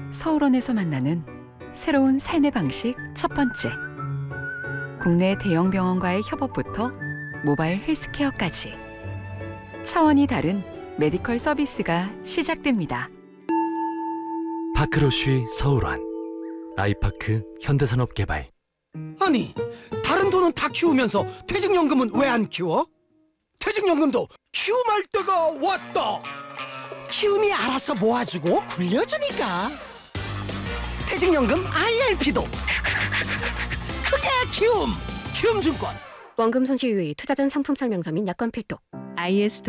서울원에서 만나는 새로운 삶의 방식 첫 번째. 국내 대형 병원과의 협업부터 모바일 헬스케어까지 차원이 다른 메디컬 서비스가 시작됩니다. 파크로쉬 서울원, 아이파크 현대산업개발. 아니, 다른 돈은 다 키우면서 퇴직연금은 왜 안 키워? 퇴직연금도 키움할 때가 왔다. 키움이 알아서 모아주고 굴려주니까. 퇴직연금 IRP도 크게 키움. 키움증권. 원금 손실 유의, 투자 전 상품 설명서 및 약관 필독. IS